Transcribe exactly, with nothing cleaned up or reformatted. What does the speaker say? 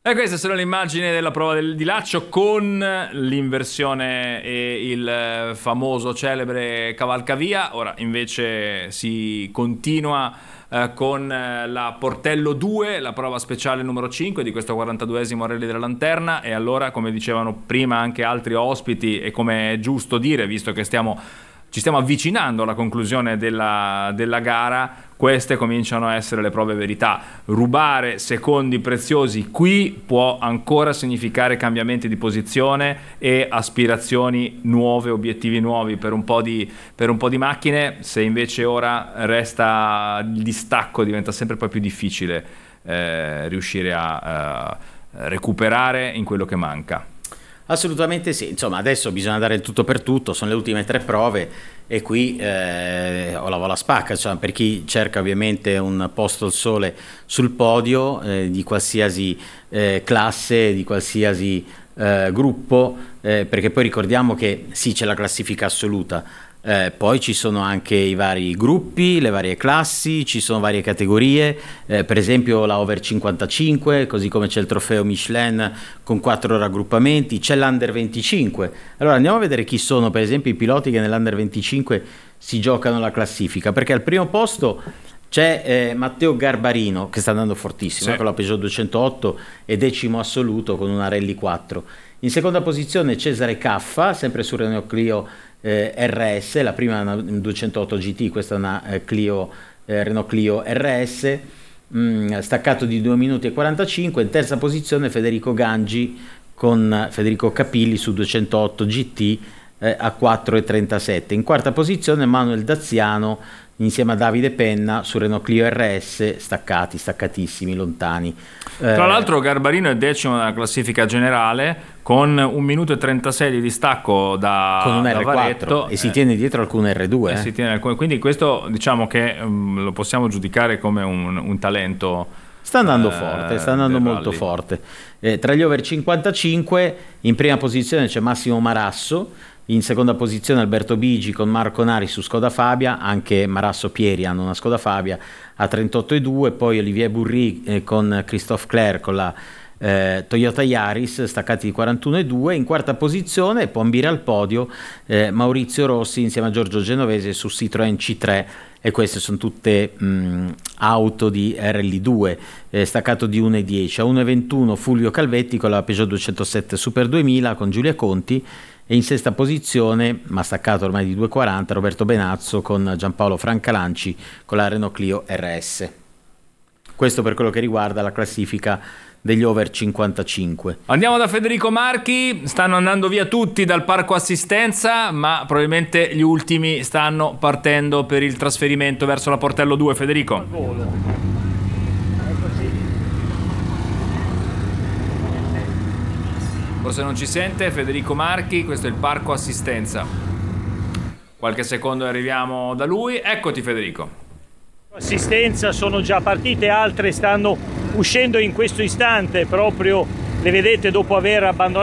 E queste sono le immagini della prova del, di Laccio con l'inversione e il eh, famoso celebre cavalcavia. Ora invece si continua eh, con eh, la Portello due, la prova speciale numero cinque di questo quarantaduesimo Rally della Lanterna. E allora, come dicevano prima anche altri ospiti, e come è giusto dire, visto che stiamo, ci stiamo avvicinando alla conclusione della, della gara, queste cominciano a essere le prove verità. Rubare secondi preziosi qui può ancora significare cambiamenti di posizione e aspirazioni nuove, obiettivi nuovi per un po' di, per un po' di macchine. Se invece ora resta il distacco, diventa sempre poi più difficile eh, riuscire a eh, recuperare in quello che manca. Assolutamente sì, insomma adesso bisogna dare il tutto per tutto, sono le ultime tre prove e qui eh, o la vola spacca, cioè, per chi cerca ovviamente un posto al sole sul podio eh, di qualsiasi eh, classe, di qualsiasi eh, gruppo, eh, perché poi ricordiamo che sì, c'è la classifica assoluta, eh, poi ci sono anche i vari gruppi, le varie classi, ci sono varie categorie, eh, per esempio la over cinquantacinque, così come c'è il trofeo Michelin con quattro raggruppamenti, c'è l'Under venticinque. Allora andiamo a vedere chi sono per esempio i piloti che nell'Under venticinque si giocano la classifica, perché al primo posto c'è eh, Matteo Garbarino che sta andando fortissimo, sì, con la Peugeot duecentootto e decimo assoluto con una Rally quattro. In seconda posizione Cesare Caffa, sempre su Renault Clio eh, R S, la prima è una duecentootto G T, questa è una eh, Clio, eh, Renault Clio R S, mh, staccato di due minuti e quarantacinque. In terza posizione Federico Gangi con Federico Capilli su duecentootto G T eh, a quattro e trentasette. In quarta posizione Manuel Daziano insieme a Davide Penna su Renault Clio R S, staccati, staccatissimi, lontani. Tra eh, l'altro Garbarino è decimo nella classifica generale con un minuto e trentasei di distacco da, con un da R quattro Varetto, e si tiene dietro alcun R due. Eh. Si tiene, quindi questo diciamo che um, lo possiamo giudicare come un, un talento. Sta andando eh, forte, sta andando molto rally. forte. Eh, tra gli over cinquantacinque in prima posizione c'è Massimo Marasso, in seconda posizione Alberto Bigi con Marco Nari su Skoda Fabia, anche Marasso Pieri hanno una Skoda Fabia a trentotto e due, poi Olivier Bourri eh, con Christophe Clair con la eh, Toyota Yaris, staccati di quarantuno e due. In quarta posizione può ambire al podio eh, Maurizio Rossi insieme a Giorgio Genovese su Citroën C tre, e queste sono tutte mh, auto di R L due, eh, staccato di uno e dieci. A uno e ventuno Fulvio Calvetti con la Peugeot duecentosette Super duemila con Giulia Conti, e in sesta posizione, ma staccato ormai di due e quaranta, Roberto Benazzo con Giampaolo Francalanci con la Renault Clio R S. Questo per quello che riguarda la classifica degli over cinquantacinque. Andiamo da Federico Marchi. Stanno andando via tutti dal parco assistenza, ma probabilmente gli ultimi stanno partendo per il trasferimento verso la Portello due. Federico. Forse non ci sente Federico Marchi, questo è il parco assistenza. Qualche secondo e arriviamo da lui. Eccoti Federico. Assistenza sono già partite, altre stanno uscendo in questo istante, proprio le vedete dopo aver abbandonato